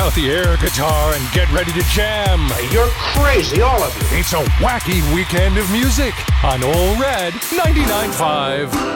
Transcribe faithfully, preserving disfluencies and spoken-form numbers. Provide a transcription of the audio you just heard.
out the air guitar and get ready to jam. You're crazy, all of you. It's a wacky weekend of music on Ole Red ninety-nine point five.